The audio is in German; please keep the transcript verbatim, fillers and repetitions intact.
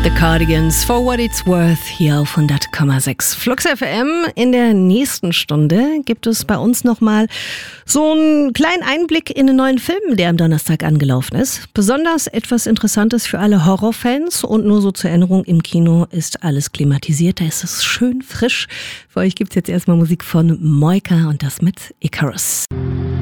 The Cardigans, For What It's Worth, hier auf hundert Komma sechs Flux F M. In der nächsten Stunde gibt es bei uns nochmal so einen kleinen Einblick in einen neuen Film, der am Donnerstag angelaufen ist. Besonders etwas Interessantes für alle Horrorfans und nur so zur Erinnerung, im Kino ist alles klimatisiert, da ist es schön frisch. Für euch gibt es jetzt erstmal Musik von Moika und das mit Icarus.